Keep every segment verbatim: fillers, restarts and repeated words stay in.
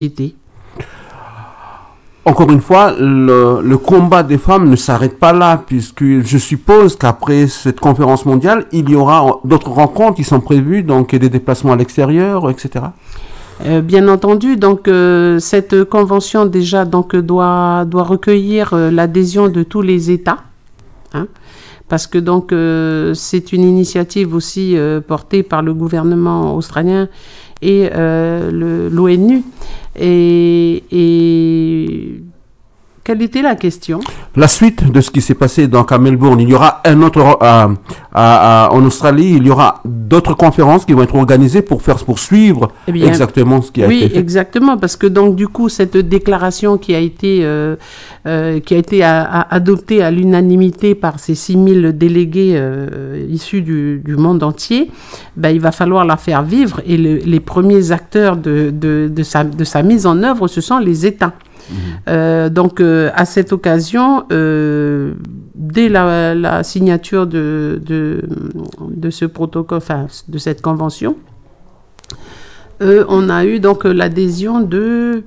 société. Encore une fois, le, le combat des femmes ne s'arrête pas là, puisque je suppose qu'après cette conférence mondiale, il y aura d'autres rencontres qui sont prévues, donc des déplacements à l'extérieur, et cetera. Euh, bien entendu, donc euh, cette convention déjà donc doit doit recueillir euh, l'adhésion de tous les États, hein, parce que donc euh, c'est une initiative aussi euh, portée par le gouvernement australien et euh, l'ONU. Et, et quelle était la question? La suite de ce qui s'est passé donc à Melbourne, il y aura un autre à, à, à, en Australie, il y aura d'autres conférences qui vont être organisées pour faire pour suivre eh bien, exactement ce qui a oui, été fait. Oui, exactement, parce que donc du coup cette déclaration qui a été euh, euh, qui a été à, à, adoptée à l'unanimité par ces six mille délégués euh, issus du, du monde entier, ben, il va falloir la faire vivre et le, les premiers acteurs de, de, de, sa, de sa mise en œuvre, ce sont les États. Mmh. Euh, donc euh, à cette occasion, euh, dès la, la signature de, de, de ce protocole, enfin de cette convention, euh, on a eu donc l'adhésion de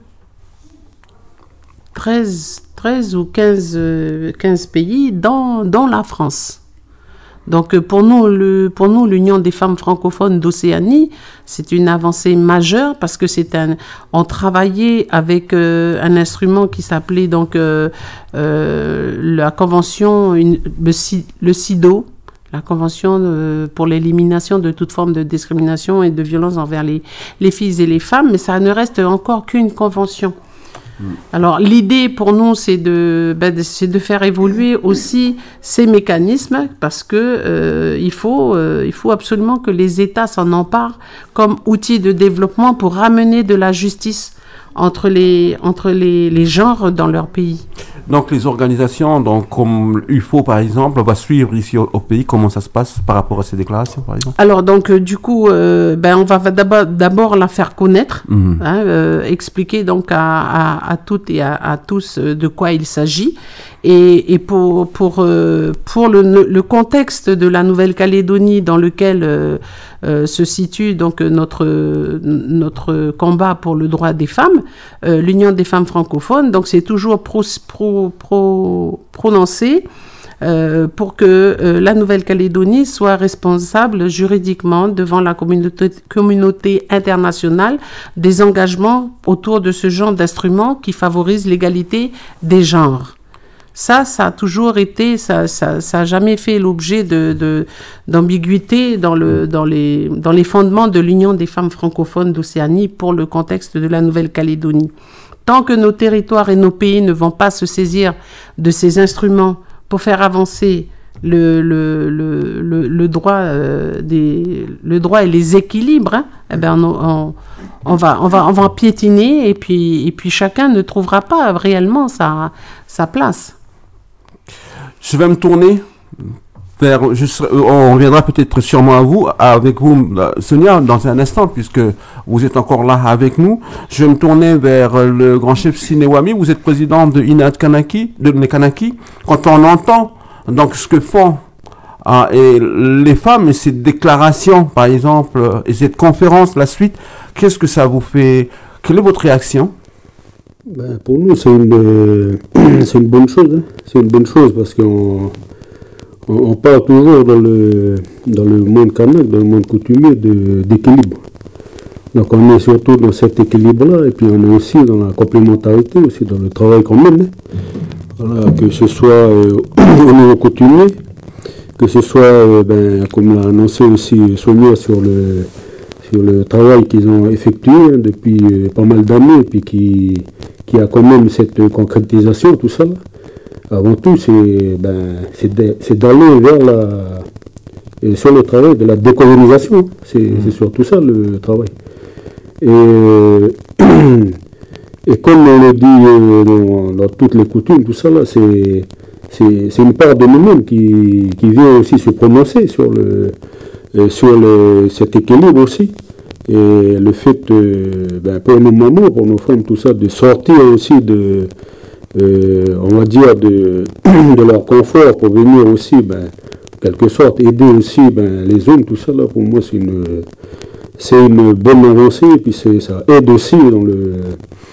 treize, treize ou quinze, quinze pays, dont, dont la France. Donc pour nous, le, pour nous, l'Union des femmes francophones d'Océanie, c'est une avancée majeure parce que c'est un, on travaillait avec euh, un instrument qui s'appelait donc euh, euh, la convention, une, le, le CIDO, la convention de, pour l'élimination de toute forme de discrimination et de violence envers les, les filles et les femmes, mais ça ne reste encore qu'une convention. Alors l'idée pour nous c'est de, ben, c'est de faire évoluer aussi ces mécanismes parce que euh, il faut euh, il faut absolument que les États s'en emparent comme outil de développement pour ramener de la justice entre les entre les, les genres dans leur pays. Donc les organisations, donc comme U F O par exemple, va suivre ici au, au pays comment ça se passe par rapport à ces déclarations par exemple. Alors donc euh, du coup, euh, ben on va d'abord d'abord la faire connaître, mmh. hein, euh, expliquer donc à, à, à toutes et à, à tous de quoi il s'agit. Et, et pour pour euh, pour le, le contexte de la Nouvelle-Calédonie dans lequel euh, euh, se situe donc notre notre combat pour le droit des femmes, euh, l'Union des femmes francophones, donc c'est toujours pro, pro, pro, prononcé euh, pour que euh, la Nouvelle-Calédonie soit responsable juridiquement devant la communauté, communauté internationale des engagements autour de ce genre d'instruments qui favorisent l'égalité des genres. Ça, ça a toujours été, ça, ça, ça a jamais fait l'objet de, de, d'ambiguïté dans le, dans les, dans les fondements de l'Union des femmes francophones d'Océanie pour le contexte de la Nouvelle-Calédonie. Tant que nos territoires et nos pays ne vont pas se saisir de ces instruments pour faire avancer le, le, le, le, le droit, euh, des, le droit et les équilibres, hein, eh ben on, on, on va, on va, on va piétiner et puis, et puis chacun ne trouvera pas réellement sa, sa place. Je vais me tourner vers, je serai, on reviendra peut-être sûrement à vous, avec vous, Sonia, dans un instant, puisque vous êtes encore là avec nous. Je vais me tourner vers le grand chef Sinewami. Vous êtes président de Inat Kanaki, de Nekanaki. Quand on entend donc ce que font ah, et les femmes et ces déclarations, par exemple, et cette conférence, la suite, qu'est-ce que ça vous fait? Quelle est votre réaction? Ben, pour nous, c'est une, euh, c'est une bonne chose. Hein. C'est une bonne chose parce qu'on on, on parle toujours dans le, dans le monde kanak, dans le monde coutumier, de, d'équilibre. Donc on est surtout dans cet équilibre-là et puis on est aussi dans la complémentarité, aussi dans le travail qu'on mène. Hein. Voilà, que ce soit euh, au niveau coutumier, que ce soit, euh, ben, comme l'a annoncé aussi Sonia, sur le, sur le travail qu'ils ont effectué hein, depuis euh, pas mal d'années et puis qui qui a quand même cette concrétisation, tout ça. Là. Avant tout, c'est ben, c'est d'aller vers la... Et sur le travail de la décolonisation. C'est mmh. c'est surtout ça, le travail. Et, et comme on le dit euh, dans, dans toutes les coutumes, tout ça, là, c'est c'est une part de nous-mêmes qui, qui vient aussi se prononcer sur, le, sur le, cet équilibre aussi. Et le fait, euh, ben, pour nos mamans, pour nos femmes, tout ça, de sortir aussi de, euh, on va dire, de, de leur confort pour venir aussi, ben, en quelque sorte, aider aussi ben, les hommes, tout ça, là, pour moi, c'est une, c'est une bonne avancée, et puis ça aide aussi dans le,